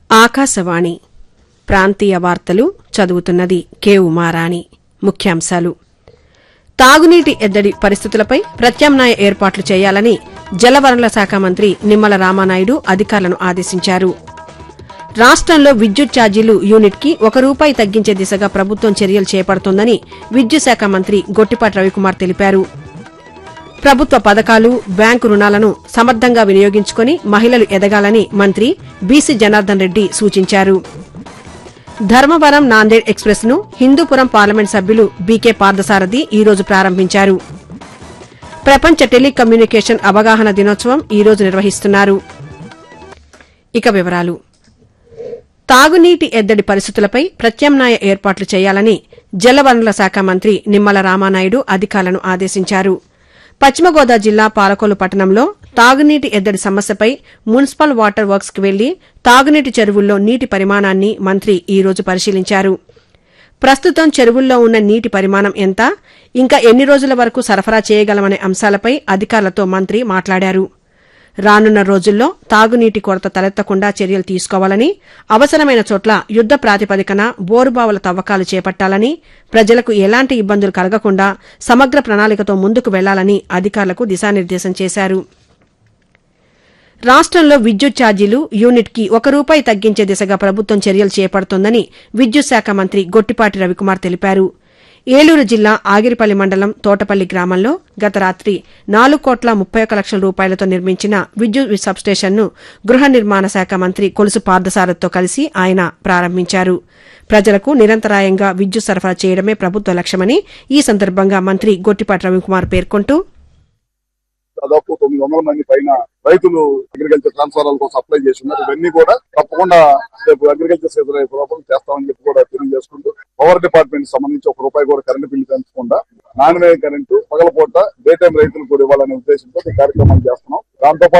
ఆకాశవాణి ప్రాంతీయ వార్తలు చదువుతున్నది కె ఉమారాణి. ముఖ్యాంశాలు: తాగునీటి ఎద్దడి పరిస్థితులపై ప్రత్యామ్నాయ ఏర్పాట్లు చేయాలని జలవనరుల శాఖ మంత్రి నిమ్మల రామానాయుడు అధికారులను ఆదేశించారు. రాష్టంలో విద్యుత్ ఛార్జీలు యూనిట్కి ₹1 తగ్గించే దిశగా ప్రభుత్వం చర్యలు చేపడుతోందని విద్యుత్ శాఖ మంత్రి గొట్టిపాటి రవికుమార్ తెలిపారు. ప్రభుత్వ పథకాలు, బ్యాంకు రుణాలను సమర్థంగా వినియోగించుకుని మహిళలు ఎదగాలని మంత్రి బీసీ జనార్దన్ రెడ్డి సూచించారు. ధర్మవరం నాందేడ్ ఎక్స్ప్రెస్ ను హిందూపురం పార్లమెంట్ సభ్యులు బీకే పార్థసారథి ఈ రోజు ప్రారంభించారు. ప్రపంచ టెలికమ్యూనికేషన్ అవగాహన దినోత్సవం ఈ రోజు నిర్వహిస్తున్నారు. ఇక వివరాలు: తాగునీటి ఎద్దడి పరిస్థితులపై ప్రత్యామ్నాయ ఏర్పాట్లు చేయాలని జలవనరుల శాఖ మంత్రి నిమ్మల రామానాయుడు అధికారులను ఆదేశించారు. పశ్చిమ గోదావరి జిల్లా పాలకొల్లు పట్టణంలో తాగునీటి ఎద్దడి సమస్యపై మున్సిపల్ వాటర్ వర్క్స్ కు వెళ్లి తాగునీటి చెరువుల్లో నీటి పరిమాణాన్ని మంత్రి ఈ రోజు పరిశీలించారు. ప్రస్తుతం చెరువుల్లో ఉన్న నీటి పరిమాణం ఎంత, ఇంకా ఎన్ని రోజుల వరకు సరఫరా చేయగలమనే అంశాలపై అధికారులతో మంత్రి మాట్లాడారు. రానున్న రోజుల్లో తాగునీటి కొరత తలెత్తకుండా చర్యలు తీసుకోవాలని, అవసరమైన చోట్ల యుద్ద ప్రాతిపదికన బోరుబావుల తవ్వకాలు చేపట్టాలని, ప్రజలకు ఎలాంటి ఇబ్బందులు కలగకుండా సమగ్ర ప్రణాళికతో ముందుకు వెళ్లాలని అధికారులకు దిశానిర్దేశం చేశారు. రాష్టంలో విద్యుత్ ఛార్జీలు యూనిట్కి ₹1 తగ్గించే దిశగా ప్రభుత్వం చర్యలు చేపడుతోందని విద్యుత్ శాఖ మంత్రి గొట్టిపాటి రవికుమార్ తెలిపారు. ఏలూరు జిల్లా ఆగిరిపల్లి మండలం తోటపల్లి గ్రామంలో గత రాత్రి ₹4,31,00,000తో నిర్మించిన విద్యుత్ సబ్స్టేషన్ను గృహ నిర్మాణ శాఖ మంత్రి కొలుసు పార్థసారథితో కలిసి ఆయన ప్రారంభించారు. ప్రజలకు నిరంతరాయంగా విద్యుత్ సరఫరా చేయడమే ప్రభుత్వ లక్ష్యమని ఈ సందర్భంగా మంత్రి గొట్టిపాటి రవికుమార్ పేర్కొంటూ, దాదాపు 900 మంది పైన రైతులు అగ్రికల్చర్ ట్రాన్స్ఫార్మర్ల కోసం అప్లై చేసి ఉన్నారు. ఇవన్నీ కూడా తప్పకుండా రేపు అగ్రికల్చర్ సీజన్ అయిపోవడం చేస్తామని చెప్పి కూడా తెలియజేసుకుంటూ, పవర్ డిపార్ట్మెంట్ సంబంధించి ₹1 కూడా కరెంటు బిల్లు పెంచకుండా నాణ్యమైన కరెంటు పగలపూట డే టైం రైతులకు కూడా ఇవ్వాలనే ఉద్దేశంతో ఈ కార్యక్రమం చేస్తున్నాం. దాంతో